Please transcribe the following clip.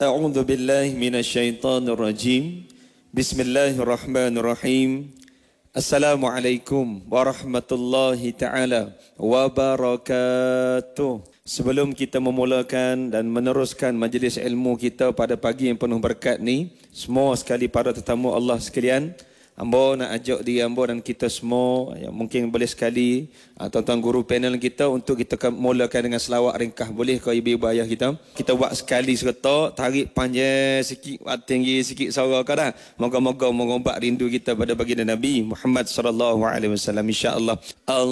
A'udzu billahi minasyaitonir rajim. Bismillahirrahmanirrahim. Assalamualaikum warahmatullahi taala wabarakatuh. Sebelum kita memulakan dan meneruskan majlis ilmu kita pada pagi yang penuh berkat ni, semua sekali para tetamu Allah sekalian, hamba nak ajak diri hamba dan kita semua yang mungkin boleh sekali tuan-tuan guru panel kita untuk kita mulakan dengan selawat ringkah. Boleh ke ibu-ibu ayah kita? Kita buat sekali seretak, tarik panjang sikit, tinggi sikit suara ke dah. Moga-moga mengubah rindu kita pada baginda Nabi Muhammad sallallahu alaihi wasallam insya-Allah.